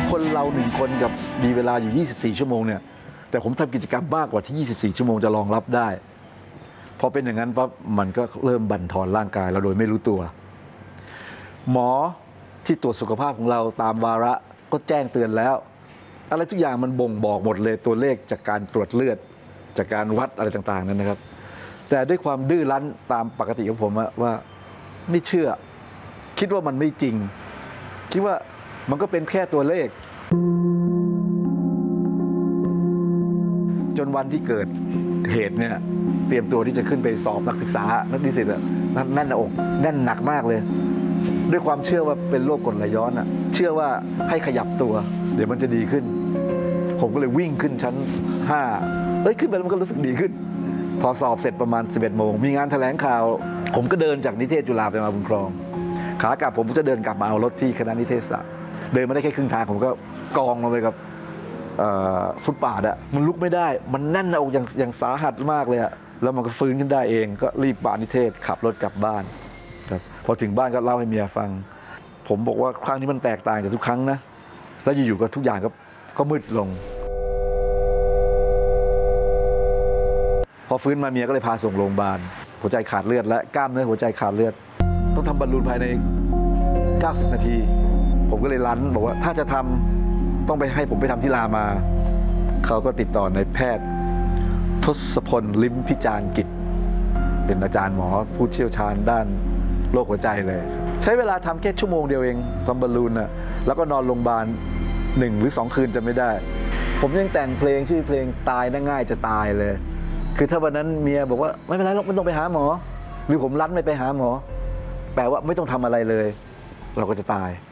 คนเรา1 คนกับมีเวลาอยู่ 24 ชั่วโมงเนี่ยแต่ผมทำกิจกรรมมากกว่าที่ 24 ชั่วโมงจะรองรับได้พอเป็นอย่างนั้นปั๊บมันก็เริ่มบั่นทอนร่างกายเราโดยไม่รู้ตัวหมอที่ตรวจสุขภาพของเราตามวาระก็แจ้งเตือนแล้วอะไรทุกอย่างมันบ่งบอกหมดเลยตัวเลขจากการตรวจเลือดจากการวัดอะไรต่างๆนั้นนะครับแต่ด้วยความดื้อรั้นตามปกติของผมว่าไม่เชื่อคิดว่ามันไม่จริงคิดว่ามันก็เป็นแค่ตัวเลขจนวันที่เกิดเหตุเนี่ยเตรียมตัวที่จะขึ้นไปสอบนักศึกษานักนิสิตแน่นหน้าอกแน่นหนักมากเลยด้วยความเชื่อว่าเป็นโรคกรดไหลย้อนเชื่อว่าให้ขยับตัวเดี๋ยวมันจะดีขึ้นผมก็เลยวิ่งขึ้นชั้น5ขึ้นไปแล้วมันก็รู้สึกดีขึ้นพอสอบเสร็จประมาณ 11 โมงมีงานแถลงข่าวผมก็เดินจากนิเทศจุฬาไปมาบุญครองขากลับผมก็จะเดินกลับมาเอารถที่คณะนิเทศศาสตร์เดินมาได้แค่ครึ่งทางผมก็กองลงไปกับฟุตบาทมันลุกไม่ได้มันแน่นหน้าอกอย่างสาหัสมากเลยแล้วมันก็ฟื้นขึ้นได้เองก็รีบปานิเทศขับรถกลับบ้านครับพอถึงบ้านก็เล่าให้เมียฟังผมบอกว่าครั้งนี้มันแตกต่างจากทุกครั้งนะแล้วอยู่ๆก็ทุกอย่างก็มืดลงพอฟื้นมาเมียก็เลยพาส่งโรงพยาบาลหัวใจขาดเลือดและกล้ามเนื้อหัวใจขาดเลือดต้องทำบอลลูนภายใน90 นาทีผมก็เลยรั้นบอกว่าถ้าจะทำต้องไปให้ผมไปทำที่รามาเขาก็ติดต่อในแพทย์ทศพลลิ้มพิจารณ์กิจเป็นอาจารย์หมอผู้เชี่ยวชาญด้านโรคหัวใจเลยใช้เวลาทำแค่ชั่วโมงเดียวเองทำบอลลูนแล้วก็นอนโรงพยาบาล1 หรือ 2 คืนจะไม่ได้ผมยังแต่งเพลงชื่อเพลงตายน่าง่ายจะตายเลยคือถ้าวันนั้นเมียบอกว่าไม่เป็นไรหรอกไม่ต้องไปหาหมอหรือผมรั้นไม่ไปหาหมอแปลว่าไม่ต้องทำอะไรเลยเราก็จะตาย